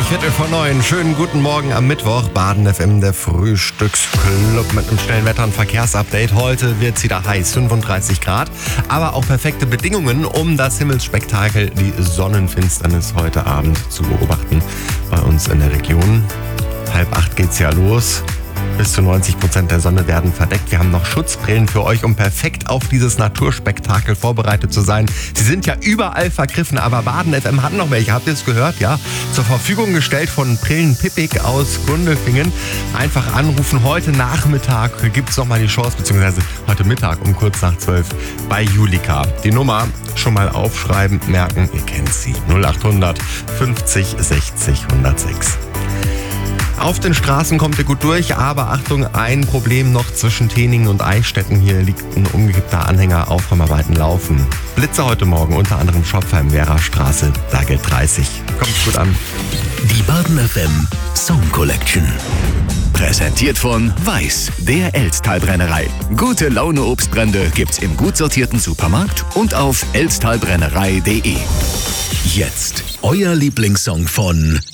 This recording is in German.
8:45. Schönen guten Morgen am Mittwoch. Baden FM, der Frühstücksclub mit einem schnellen Wetter- und Verkehrsupdate. Heute wird es wieder heiß, 35 Grad. Aber auch perfekte Bedingungen, um das Himmelsspektakel, die Sonnenfinsternis heute Abend zu beobachten bei uns in der Region. 7:30 geht's ja los. Bis zu 90% der Sonne werden verdeckt. Wir haben noch Schutzbrillen für euch, um perfekt auf dieses Naturspektakel vorbereitet zu sein. Sie sind ja überall vergriffen, aber Baden FM hat noch welche. Habt ihr es gehört? Ja, zur Verfügung gestellt von Brillen Pippig aus Gundelfingen. Einfach anrufen. Heute Nachmittag gibt es nochmal die Chance, beziehungsweise heute Mittag um kurz nach 12 bei Julika. Die Nummer schon mal aufschreiben, merken, ihr kennt sie. 0800 50 60 106. Auf den Straßen kommt ihr gut durch, aber Achtung, ein Problem noch zwischen Teningen und Eichstätten. Hier liegt ein umgekippter Anhänger, Aufräumarbeiten laufen. Blitze heute Morgen, unter anderem Schopfheim-Werra-Straße, da gilt 30. Kommt gut an. Die Baden FM Song Collection. Präsentiert von Weiß, der Elztal-Brennerei. Gute Laune Obstbrände gibt's im gut sortierten Supermarkt und auf elztalbrennerei.de. Jetzt euer Lieblingssong von